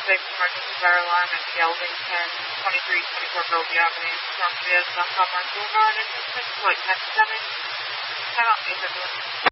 safety emergency fire alarm at Geldington, 2324 Bellevue Avenue, Storm Diaz, South Commerce Boulevard, and Flight 97. Time out, 8